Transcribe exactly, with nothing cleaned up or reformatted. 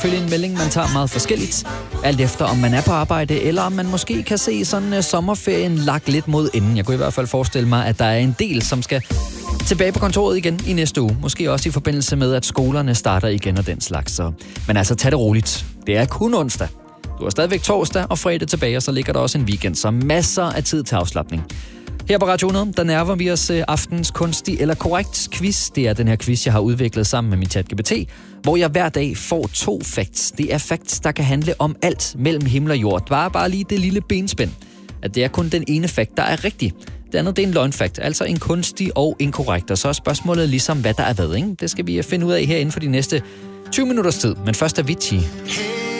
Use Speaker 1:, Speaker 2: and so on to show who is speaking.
Speaker 1: følge en melding, man tager meget forskelligt, alt efter om man er på arbejde, eller om man måske kan se sådan uh, sommerferien lagt lidt mod enden. Jeg kunne i hvert fald forestille mig, at der er en del, som skal tilbage på kontoret igen i næste uge. Måske også i forbindelse med, at skolerne starter igen og den slags. Så. Men altså, tag det roligt. Det er kun onsdag. Du har stadigvæk torsdag og fredag tilbage, og så ligger der også en weekend, så masser af tid til afslapning. Her på Radio hundrede, der nærmer vi os aftens kunstig eller korrekt quiz. Det er den her quiz, jeg har udviklet sammen med min ChatGPT, hvor jeg hver dag får to facts. Det er facts, der kan handle om alt mellem himmel og jord. Bare bare lige det lille benspænd. At det er kun den ene fact, der er rigtig. Det andet, det er en løgnfakt, altså en kunstig og inkorrekt. Og så er spørgsmålet ligesom, hvad der er hvad, ikke? Det skal vi finde ud af her inden for de næste tyve minutters tid. Men først er Avicii.